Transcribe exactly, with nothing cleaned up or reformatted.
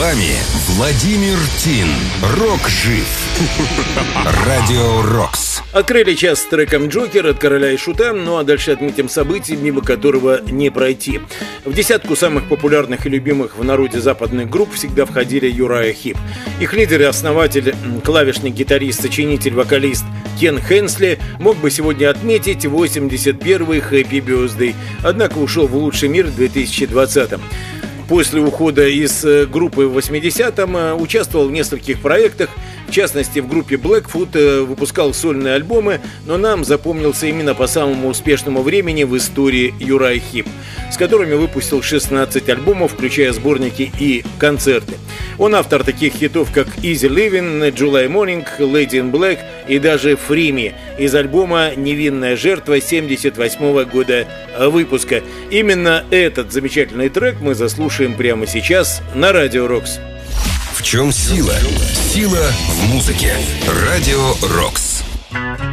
вами Владимир Тин. Рок жив. Радио Рокс. Открыли час с треком «Джокер» от Короля и Шута, ну а дальше отметим событие, мимо которого не пройти. В десятку самых популярных и любимых в народе западных групп всегда входили Юрайя Хип. Их лидер и основатель, клавишник, гитарист, сочинитель, вокалист Кен Хенсли мог бы сегодня отметить восемьдесят первый Happy Birthday, однако ушел в лучший мир в две тысячи двадцатом. После ухода из группы в восьмидесятом участвовал в нескольких проектах, в частности в группе Blackfoot, выпускал сольные альбомы, но нам запомнился именно по самому успешному времени в истории Юрайя Хип, с которыми выпустил шестнадцать альбомов, включая сборники и концерты. Он автор таких хитов, как Easy Living, July Morning, Lady in Black и даже Free Me из альбома «Невинная жертва» семьдесят восьмого года выпуска. Именно этот замечательный трек мы заслушаем прямо сейчас на Радио Рокс. В чем сила? Сила в музыке. Радио Рокс.